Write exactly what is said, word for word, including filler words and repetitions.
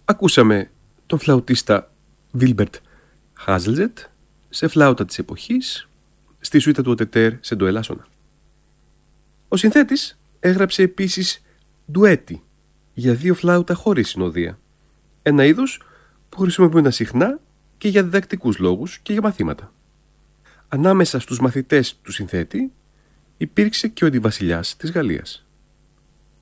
Ακούσαμε τον φλαουτίστα Βίλμπερτ Χάζελζετ σε φλάουτα της εποχής, στη σουίτα του Οτετέρ σε ντο ελάσσονα. Ο συνθέτης έγραψε επίσης ντουέτι για δύο φλάουτα χωρίς συνοδεία, ένα είδος που χρησιμοποιούνταν συχνά και για διδακτικούς λόγους και για μαθήματα. Ανάμεσα στους μαθητές του συνθέτη υπήρξε και ο αντιβασιλιάς της Γαλλίας.